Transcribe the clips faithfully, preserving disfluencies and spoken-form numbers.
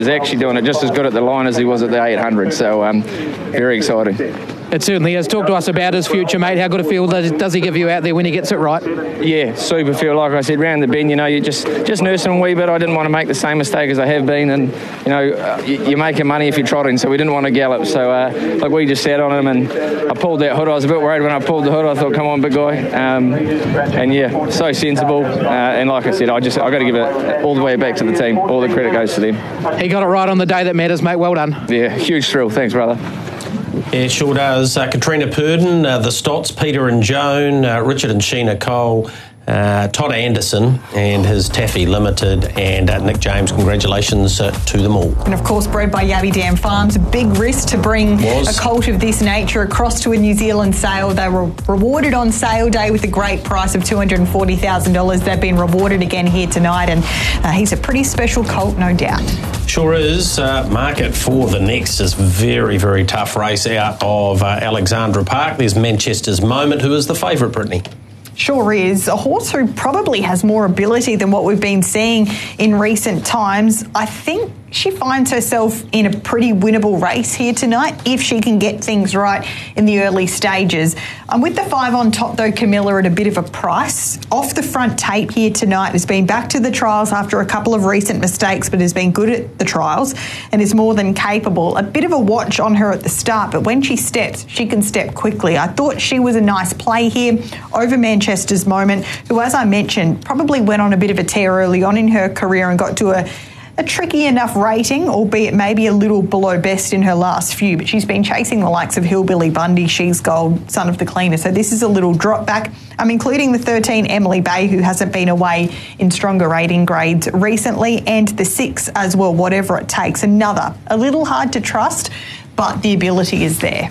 He's actually doing it just as good at the line as he was at the eight hundred, so um, very exciting. It certainly is. Talk to us about his future, mate. How good a feel does, does he give you out there when he gets it right? Yeah, super feel. Like I said, round the bend, you know, you just just nursing a wee bit. I didn't want to make the same mistake as I have been, and you know, uh, you, you're making money if you're trotting, so we didn't want to gallop. So uh, like we just sat on him, and I pulled that hood. I was a bit worried when I pulled the hood. I thought, come on, big guy. Um, and yeah, so sensible. Uh, and like I said, I just I got to give it all the way back to the team. All the credit goes to them. He got it right on the day that matters, mate. Well done. Yeah, huge thrill. Thanks, brother. Yeah, sure does. Uh, Katrina Purdon, uh, the Stotts, Peter and Joan, uh, Richard and Sheena Cole, uh, Todd Anderson and his Taffy Limited, and uh, Nick James. Congratulations uh, to them all. And of course, bred by Yabby Dam Farms, a big risk to bring Was. a colt of this nature across to a New Zealand sale. They were rewarded on sale day with a great price of two hundred forty thousand dollars. They've been rewarded again here tonight, and uh, he's a pretty special colt, no doubt. Sure is. Uh, market for the next is very, very tough race out of uh, Alexandra Park. There's Manchester's Moment, who is the favourite, Brittany. Sure is. A horse who probably has more ability than what we've been seeing in recent times. I think she finds herself in a pretty winnable race here tonight if she can get things right in the early stages. Um, with the five on top, though, Camilla at a bit of a price. Off the front tape here tonight, has been back to the trials after a couple of recent mistakes, but has been good at the trials and is more than capable. A bit of a watch on her at the start, but when she steps, she can step quickly. I thought she was a nice play here over Manchester's Moment, who, as I mentioned, probably went on a bit of a tear early on in her career and got to a A tricky enough rating, albeit maybe a little below best in her last few, but she's been chasing the likes of Hillbilly Bundy, She's Gold, Son of the Cleaner, so this is a little drop back. I'm including the thirteen, Emily Bay, who hasn't been away in stronger rating grades recently, and the six as well, Whatever It Takes. Another, a little hard to trust, but the ability is there.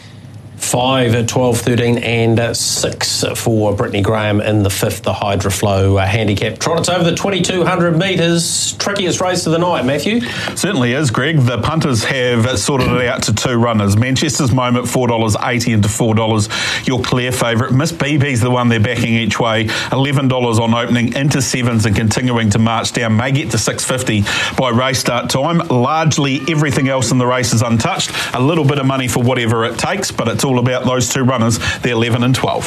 five, twelve, thirteen and uh, six for Brittany Graham in the fifth, the Hydroflow uh, handicap trot. It's over the twenty-two hundred metres. Trickiest race of the night, Matthew. Certainly is, Greg. The punters have sorted it out to two runners. Manchester's Moment, four dollars eighty into four dollars. Your clear favourite. Miss B B's the one they're backing each way. eleven dollars on opening, into sevens and continuing to march down. May get to six fifty by race start time. Largely everything else in the race is untouched. A little bit of money for Whatever It Takes, but it's all about those two runners, the eleven and twelve.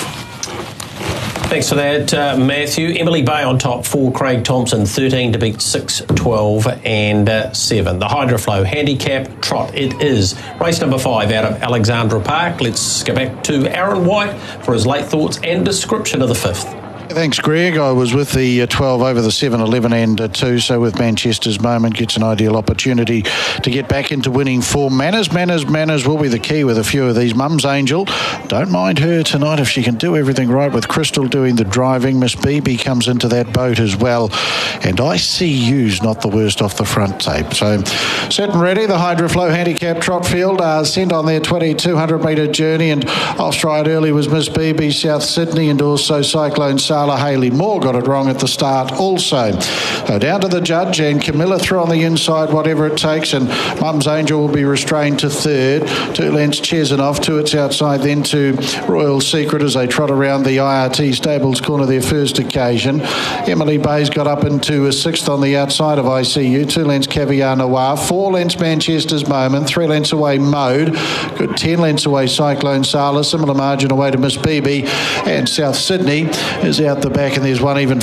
Thanks for that, uh, Matthew. Emily Bay on top for Craig Thompson, thirteen to beat six, twelve and uh, seven. The Hydroflow handicap trot, it is race number five out of Alexandra Park. Let's go back to Aaron White for his late thoughts and description of the fifth. Thanks, Greg. I was with the uh, twelve over the seven, eleven and uh, two, so with Manchester's Moment gets an ideal opportunity to get back into winning form. Manners, manners, manners will be the key with a few of these. Mum's Angel, don't mind her tonight if she can do everything right with Crystal doing the driving. Miss B B comes into that boat as well. And I C U's not the worst off the front tape. So set and ready, the Hydroflow handicap trot field uh, sent on their twenty-two hundred metre journey, and off stride early was Miss B B, South Sydney, and also Cyclone Sala. Haley Moore got it wrong at the start also. So down to the judge, and Camilla through on the inside, Whatever It Takes, and Mum's Angel will be restrained to third. Two lengths Chesanoff, two it's outside, then to Royal Secret as they trot around the I R T Stables corner their first occasion. Emily Bay's got up into a sixth on the outside of I C U. Two lengths Caviar Noir, four lengths Manchester's Moment, three lengths away Mode, good ten lengths away Cyclone Sala, similar margin away to Miss B B, and South Sydney is out the back, and there's one even